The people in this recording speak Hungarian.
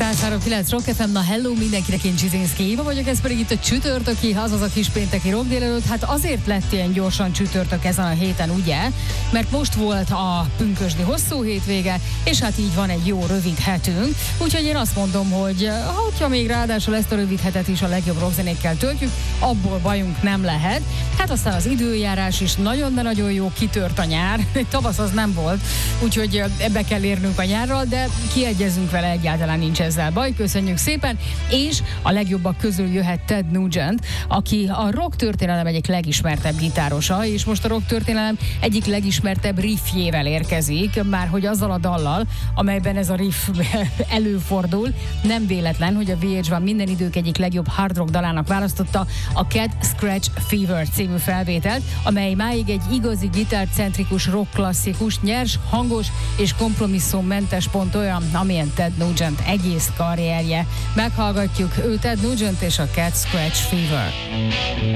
103.9 Rock FM, na hello mindenkinek, én Csizinszki Éva vagyok, ez pedig itt a csütörtöki, azaz a kispénteki rock délelőtt. Hát azért lett ilyen gyorsan csütörtök ezen a héten, ugye? Mert most volt a pünkösdi hosszú hétvége, és hát így van egy jó rövid hetünk. Úgyhogy én azt mondom, hogy ha még ráadásul ezt a rövid hetet is a legjobb rockzenékkel töltjük, abból bajunk nem lehet. Hát aztán az időjárás is nagyon, de nagyon jó, kitört a nyár. Tavasz az nem volt, úgyhogy ebbe kell érnünk a nyárral, de kiegyezünk vele, egyáltalán nincs ezzel baj, köszönjük szépen, és a legjobbak közül jöhet Ted Nugent, aki a rock történelem egyik legismertebb gitárosa, és most a rock történelem egyik legismertebb riffjével érkezik, már hogy azzal a dallal, amelyben ez a riff előfordul. Nem véletlen, hogy a VH1 minden idők egyik legjobb hard rock dalának választotta a Cat Scratch Fever című felvételt, amely máig egy igazi gitárcentrikus rock klasszikus, nyers, hangos és kompromisszummentes, pont olyan, amilyen Ted Nugent egész karrierje. Meghallgatjuk ő, Ted Nugent és a Cat Scratch Fever.